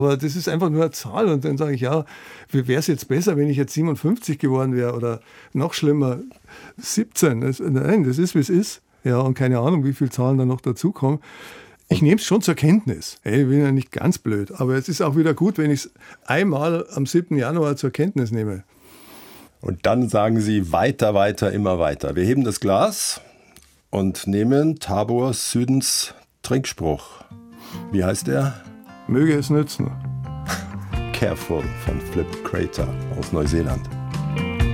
Aber das ist einfach nur eine Zahl und dann sage ich, ja, wie wäre es jetzt besser, wenn ich jetzt 57 geworden wäre oder noch schlimmer, 17. Nein, das ist, wie es ist. Ja, und keine Ahnung, wie viele Zahlen da noch dazukommen. Ich nehme es schon zur Kenntnis. Hey, ich bin ja nicht ganz blöd, aber es ist auch wieder gut, wenn ich es einmal am 7. Januar zur Kenntnis nehme. Und dann sagen Sie weiter, weiter, immer weiter. Wir heben das Glas und nehmen Tabor Südens Trinkspruch. Wie heißt der? Möge es nützen. Careful von Flip Crater aus Neuseeland.